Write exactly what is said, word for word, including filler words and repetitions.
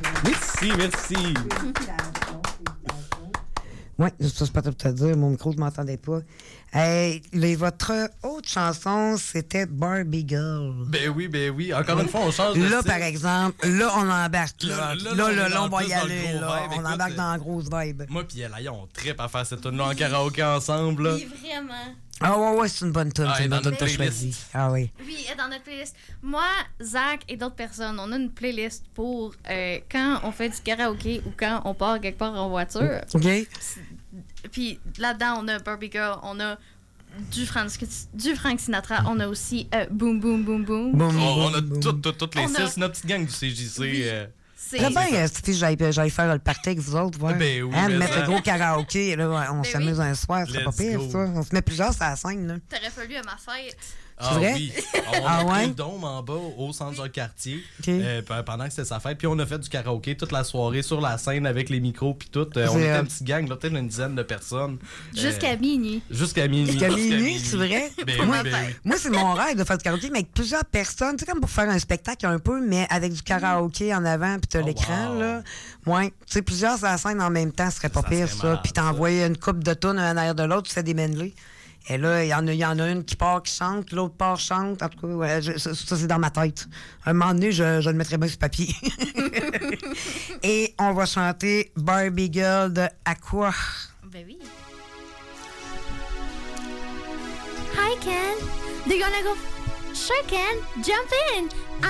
Merci, merci. Oui, ça, c'est pas tout à dire. Mon micro, je ne m'entendais pas. Hey, les, votre autre chanson, c'était Barbie Girl. Ben oui, ben oui. Encore une fois, on change de Là, style. par exemple, là, on embarque. Là, là, là, là, là, on va y aller. Là, Là, vibe. on Écoute, embarque dans la grosse vibe. Moi pis elle, on trippe à faire cette tune-là en karaoké ensemble. Là. Oui, vraiment. Ah ouais, ouais, c'est une bonne tune. Ah, c'est une dans bonne tune que notre t'as choisie. playlist. Ah oui. Oui, elle est dans notre playlist. Moi, Zach et d'autres personnes, on a une playlist pour euh, quand on fait du karaoké ou quand on part quelque part en voiture. OK. Puis là-dedans, on a Barbie Girl, on a du Frank, du Frank Sinatra, on a aussi euh, Boom Boom Boom Boom. Boom, Oh, on a boom, boom. toutes toutes toutes les On a- six, notre petite gang du C J C. Oui. euh, C'est Très bien, euh, si j'allais j'allais faire le party avec vous autres. Ouais. Ben oui, Hein, mais mettre ça. le gros karaoké, là, ouais, on Ben s'amuse oui. un soir, c'est pas Let's pire, go. ça. On se met plusieurs sur la scène, là. T'aurais fallu à ma fête. Ah vrai? oui. On Ah a pris ouais? le dôme en bas au centre du quartier OK. euh, p- pendant que c'était sa fête. Puis on a fait du karaoké toute la soirée sur la scène avec les micros puis tout. Euh, on C'est, était euh, une petite gang, là, peut-être une dizaine de personnes. Jusqu'à Euh, minuit. Jusqu'à minuit. Jusqu'à minuit, c'est vrai? Ben, Pour oui, ma ben fête. oui. Moi, c'est mon rêve de faire du karaoké, mais avec plusieurs personnes. Tu sais, comme pour faire un spectacle un peu, mais avec du karaoké en avant, puis t'as Oh, l'écran, wow. là. Ouais. Tu sais, plusieurs sur la scène en même temps, ce serait pas Ça pire, serait ça. malade, Puis ça. t'envoies une coupe de tunes un arrière de l'autre, tu fais des medley. Et là, il y, en a- il y en a une qui part, qui chante, l'autre part, chante. En tout cas, ouais, je- ça, ça, c'est dans ma tête. Un moment donné, je, je le mettrai bien sur papier. Et on va chanter Barbie Girl de Aqua. Ben oui. Hi, Ken. Do you wanna go? Sure, Ken. Jump in.